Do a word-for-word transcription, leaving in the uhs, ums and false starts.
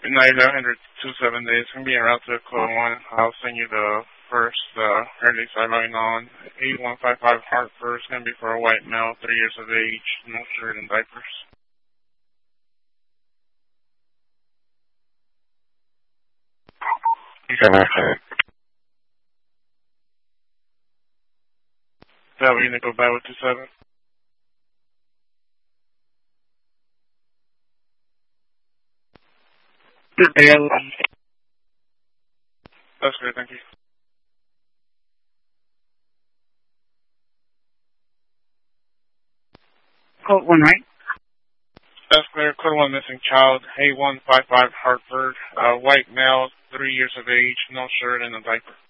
nine hundred two seven days. It's going to be en route to code one. I'll send you the first uh, early sideline on. eight one five five Hartford. It's going to be for a white male, three years of age, no shirt and diapers. That we're going to go by with two seven. That's great, thank you. Code one, right? That's clear. Code one missing child. A one five five Hartford. Uh, white male, three years of age, no shirt and a diaper.